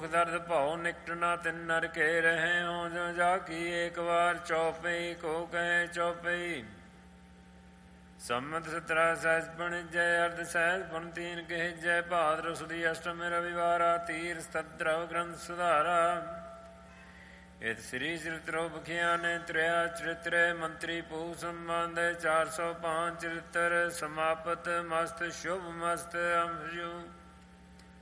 ਦਰਦ ਭਉ ਨਿਕਟ ਨਾ ਤਿਨ ਨਰ ਕੇ ਰਹੇ ਹੋ ਜੋ ਜਾ ਕੀ ਏਕ ਵਾਰ ਚੌਪਈ ਕੋ ਕਹੇ ਚੌਪਈ। ਸੰਮਤ 17 ਸਹਿਜ ਪਣਿਜੈ ਅਰਧ ਸਹਿਜ ਪਣ ਤੀਨ ਕਹਿਜੈ। ਭਾਦਰ ਸੁਦੀ ਅਸ਼ਟਮੀ ਰਵਿਵਾਰਾ ਤੀਰ ਸਤਦਰਵ ਗ੍ਰੰਥ ਸੁਧਾਰਾ। ਇਤ ਸ੍ਰੀ ਚਰਿਤ੍ਰੋ ਬਖਿਆਨੇ ਤ੍ਰਿਆ ਚਰਿਤ੍ਰੇ ਮੰਤਰੀ ਪੂ ਸੰਬੰਧ 405 ਚਰਿਤ੍ਰ ਸਮਾਪਤ ਮਸਤ ਸ਼ੁਭ ਮਸਤ ਅੰਭਜੂ।